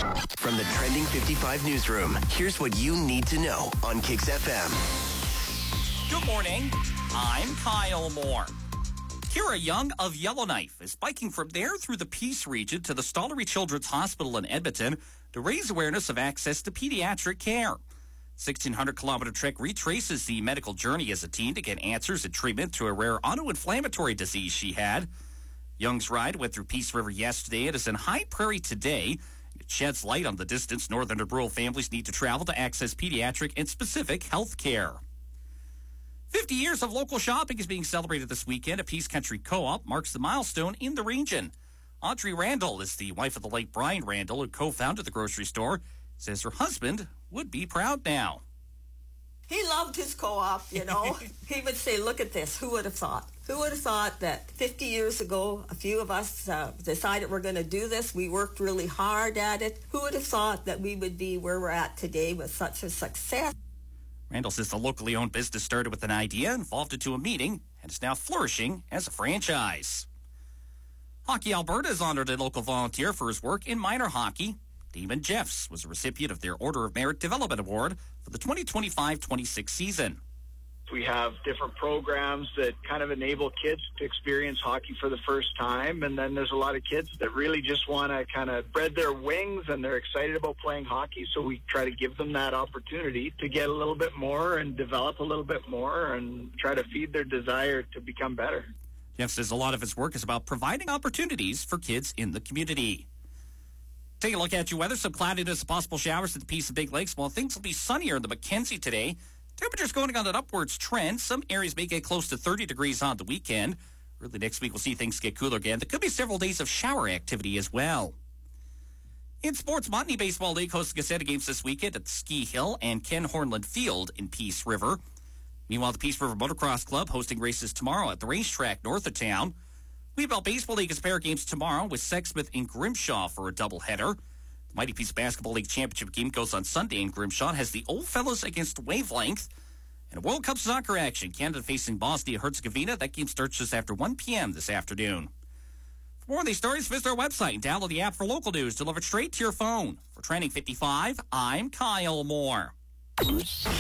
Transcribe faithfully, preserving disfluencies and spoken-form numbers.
From the Trending fifty-five newsroom, here's what you need to know on Kix F M. Good morning. I'm Kyle Moore. Kira Young of Yellowknife is biking from there through the Peace region to the Stollery Children's Hospital in Edmonton to raise awareness of access to pediatric care. sixteen hundred kilometer trek retraces the medical journey as a teen to get answers and treatment to a rare autoinflammatory disease she had. Young's ride went through Peace River yesterday and is in High Prairie today. It sheds light on the distance northern and rural families need to travel to access pediatric and specific health care. fifty years of local shopping is being celebrated this weekend. A Peace Country Co-op marks the milestone in the region. Audrey Randall is the wife of the late Brian Randall, who co-founded the grocery store. Says her husband would be proud now. He loved his co-op, you know. He would say, look at this. Who would have thought? Who would have thought that fifty years ago, a few of us uh, decided we're going to do this. We worked really hard at it. Who would have thought that we would be where we're at today with such a success? Randall says the locally owned business started with an idea, evolved into a meeting, and is now flourishing as a franchise. Hockey Alberta has honored a local volunteer for his work in minor hockey. Damon Jeffs was a recipient of their Order of Merit Development Award for the twenty twenty-five twenty-six season. We have different programs that kind of enable kids to experience hockey for the first time. And then there's a lot of kids that really just want to kind of spread their wings and they're excited about playing hockey. So we try to give them that opportunity to get a little bit more and develop a little bit more and try to feed their desire to become better. Jeff says a lot of his work is about providing opportunities for kids in the community. Take a look at your weather. Some cloudiness and possible showers at the Peace and Big Lakes. Well, things will be sunnier in the Mackenzie today. Temperatures going on an upwards trend. Some areas may get close to thirty degrees on the weekend. Early next week, we'll see things get cooler again. There could be several days of shower activity as well. In sports, Montney Baseball League hosts Gazetta games this weekend at the Ski Hill and Ken Hornland Field in Peace River. Meanwhile, the Peace River Motocross Club hosting races tomorrow at the racetrack north of town. Weebell Baseball League has a pair of games tomorrow with Sexsmith and Grimshaw for a doubleheader. The Mighty Peace Basketball League championship game goes on Sunday in Grimshaw. Has the Old Fellows against Wavelength. And World Cup soccer action. Canada facing Bosnia-Herzegovina. That game starts just after one p.m. this afternoon. For more of these stories, visit our website and download the app for local news delivered straight to your phone. For Trending fifty-five, I'm Kyle Moore.